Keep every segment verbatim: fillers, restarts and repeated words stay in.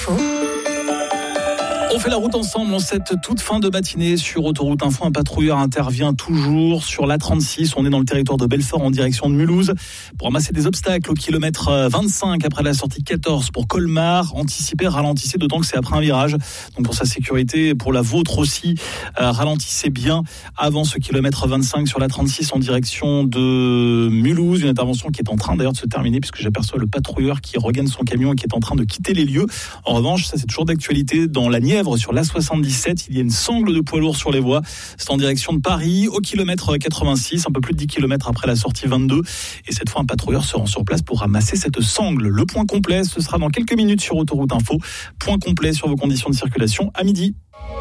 Info. On fait la route ensemble en cette toute fin de matinée sur Autoroute Info. Un patrouilleur intervient toujours sur l'A trente-six. On est dans le territoire de Belfort en direction de Mulhouse pour ramasser des obstacles au kilomètre vingt-cinq après la sortie quatorze pour Colmar. Anticipez, ralentissez, d'autant que c'est après un virage. Donc pour sa sécurité, pour la vôtre aussi, euh, ralentissez bien avant ce kilomètre vingt-cinq sur l'A trente-six en direction de Mulhouse. Une intervention qui est en train d'ailleurs de se terminer puisque j'aperçois le patrouilleur qui regagne son camion et qui est en train de quitter les lieux. En revanche, ça c'est toujours d'actualité dans la Nièvre. Sur l'A soixante-dix-sept, il y a une sangle de poids lourd sur les voies. C'est en direction de Paris, au kilomètre quatre-vingt-six, un peu plus de dix kilomètres après la sortie vingt-deux. Et cette fois, un patrouilleur se rend sur place pour ramasser cette sangle. Le point complet, ce sera dans quelques minutes sur Autoroute Info. Point complet sur vos conditions de circulation à midi.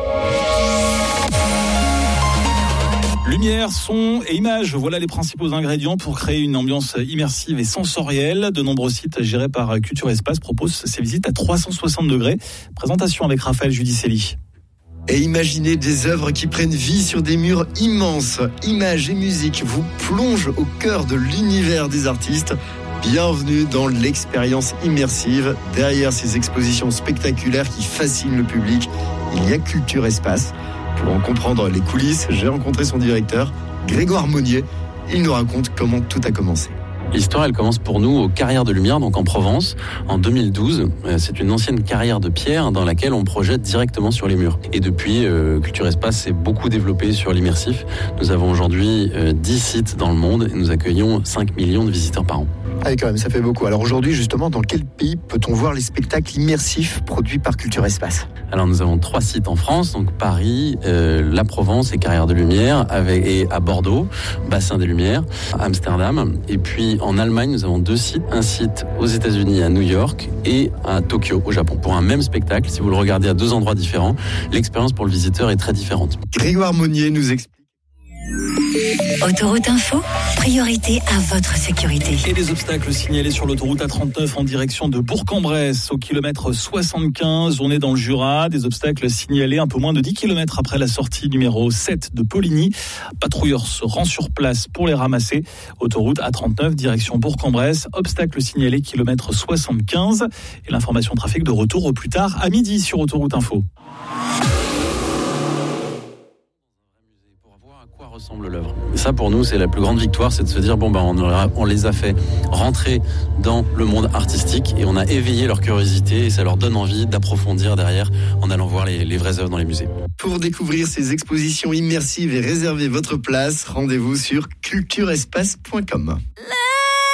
Lumière, son et images, voilà les principaux ingrédients pour créer une ambiance immersive et sensorielle. De nombreux sites gérés par Culture Espace proposent ces visites à trois cent soixante degrés. Présentation avec Raphaël Judicelli. Et imaginez des œuvres qui prennent vie sur des murs immenses. Images et musique vous plongent au cœur de l'univers des artistes. Bienvenue dans l'expérience immersive. Derrière ces expositions spectaculaires qui fascinent le public, il y a Culture Espace. Pour en comprendre les coulisses, j'ai rencontré son directeur, Grégoire Monnier. Il nous raconte comment tout a commencé. L'histoire, elle commence pour nous aux Carrières de Lumière, donc en Provence, en deux mille douze. C'est une ancienne carrière de pierre dans laquelle on projette directement sur les murs. Et depuis, euh, Culture Espace s'est beaucoup développé sur l'immersif. Nous avons aujourd'hui euh, dix sites dans le monde et nous accueillons cinq millions de visiteurs par an. Ah oui, quand même, ça fait beaucoup. Alors aujourd'hui, justement, dans quel pays peut-on voir les spectacles immersifs produits par Culture Espace ? Alors nous avons trois sites en France, donc Paris, euh, la Provence et Carrières de Lumière, avec, et à Bordeaux, Bassin des Lumières, Amsterdam. Et puis en Allemagne, nous avons deux sites. Un site aux États-Unis, à New York, et à Tokyo, au Japon. Pour un même spectacle, si vous le regardez à deux endroits différents, l'expérience pour le visiteur est très différente. Grégoire Monnier nous explique. Autoroute Info, priorité à votre sécurité. Et les obstacles signalés sur l'autoroute A trente-neuf en direction de Bourg-en-Bresse au kilomètre soixante-quinze. On est dans le Jura. Des obstacles signalés un peu moins de dix kilomètres après la sortie numéro sept de Poligny. Patrouilleur se rend sur place pour les ramasser. Autoroute A trente-neuf, direction Bourg-en-Bresse. Obstacles signalés, kilomètre soixante-quinze. Et l'information trafic de retour au plus tard à midi sur Autoroute Info. Ressemble l'œuvre. Et ça, pour nous, c'est la plus grande victoire, c'est de se dire, bon, ben, on, aura, on les a fait rentrer dans le monde artistique et on a éveillé leur curiosité et ça leur donne envie d'approfondir derrière en allant voir les, les vraies œuvres dans les musées. Pour découvrir ces expositions immersives et réserver votre place, rendez-vous sur culture espace point com.